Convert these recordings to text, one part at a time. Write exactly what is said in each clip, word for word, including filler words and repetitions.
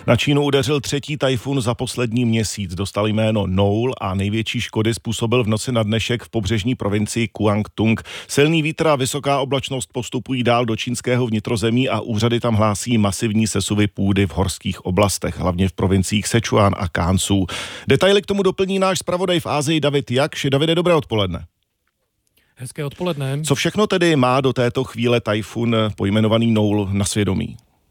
Na Čínu udeřil třetí tajfun za poslední měsíc. Dostal jméno Noul a největší škody způsobil v noci na dnešek v pobřežní provincii Guangdong. Silný vítr a vysoká oblačnost postupují dál do čínského vnitrozemí a úřady tam hlásí masivní sesuvy půdy v horských oblastech, hlavně v provinciích Sichuan a Gansu. Detaily k tomu doplní náš zpravodaj v Asii David Jakš. Davide, dobré odpoledne. Hezké odpoledne. Co všechno tedy má do této chvíle tajfun pojmenovaný Noul na svědomí?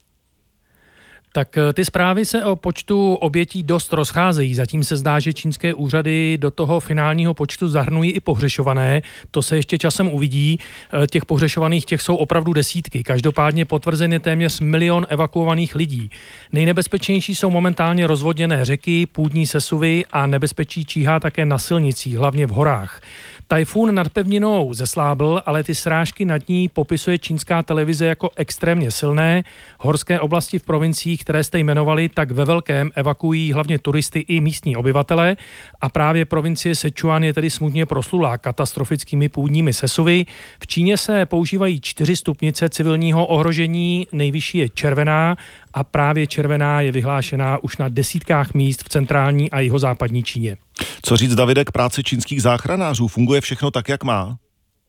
Tak ty zprávy se o počtu obětí dost rozcházejí. Zatím se zdá, že čínské úřady do toho finálního počtu zahrnují i pohřešované. To se ještě časem uvidí. Těch pohřešovaných těch jsou opravdu desítky. Každopádně potvrzen je téměř milion evakuovaných lidí. Nejnebezpečnější jsou momentálně rozvodněné řeky, půdní sesuvy a nebezpečí číhá také na silnicích, hlavně v horách. Tajfun nad pevninou zeslábl, ale ty srážky nad ní popisuje čínská televize jako extrémně silné. Horské oblasti v provinciích, které jste jmenovali, tak ve velkém evakuují hlavně turisty i místní obyvatele a právě provincie Sichuan je tedy smutně proslulá katastrofickými půdními sesuvy. V Číně se používají čtyři stupnice civilního ohrožení, nejvyšší je červená a právě červená je vyhlášená už na desítkách míst v centrální a jihozápadní Číně. Co říct, Davide, k práci čínských záchranářů? Funguje všechno tak, jak má?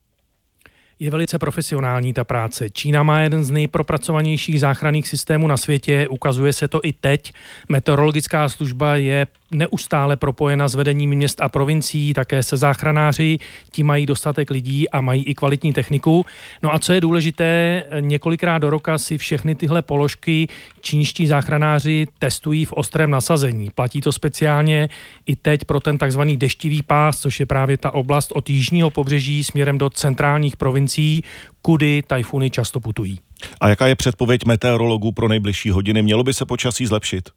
Je velice profesionální ta práce. Čína má jeden z nejpropracovanějších záchranných systémů na světě, ukazuje se to i teď. Meteorologická služba je neustále propojena s vedením měst a provincií, také se záchranáři, ti mají dostatek lidí a mají i kvalitní techniku. No a co je důležité, několikrát do roka si všechny tyhle položky čínští záchranáři testují v ostrém nasazení. Platí to speciálně i teď pro ten takzvaný deštivý pás, což je právě ta oblast od jižního pobřeží směrem do centrálních provincií, kudy tajfuny často putují. A jaká je předpověď meteorologů pro nejbližší hodiny? Mělo by se počasí zlepšit?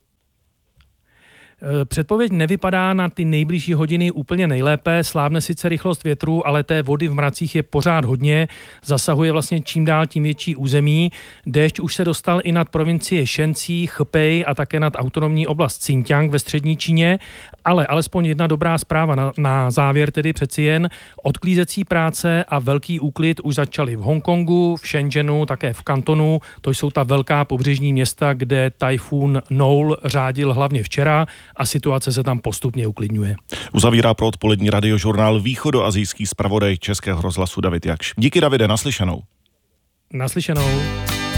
Předpověď nevypadá na ty nejbližší hodiny úplně nejlépe, slábne sice rychlost větru, ale té vody v mracích je pořád hodně, zasahuje vlastně čím dál tím větší území. Déšť už se dostal i nad provincie Shenxi, Hebei a také nad autonomní oblast Xinjiang ve střední Číně, ale alespoň jedna dobrá zpráva na, na závěr tedy přeci jen. Odklízecí práce a velký úklid už začaly v Hongkongu, v Shenzhenu, také v Kantonu, to jsou ta velká pobřežní města, kde tajfun Noul řádil hlavně včera a situace se tam postupně uklidňuje. Uzavírá pro odpolední radiožurnál východoasijský zpravodaj Českého rozhlasu David Jakš. Díky, Davide, naslyšenou. Naslyšenou.